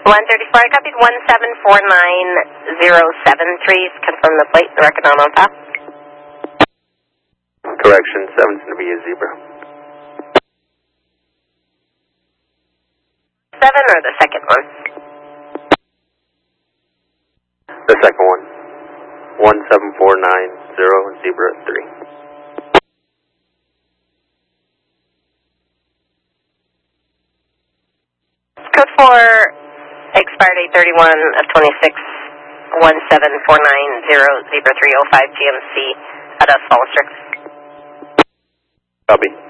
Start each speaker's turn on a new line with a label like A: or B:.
A: 134, I copied 1749073. Confirm the plate, the record on file.
B: Correction, 7's going to be a zebra.
A: 7 or the second one?
B: The second one. 17490, zebra 3.
A: Code 4, expired 831 of 26, 17490, zebra 305 GMC, out of Hollister.
B: Copy.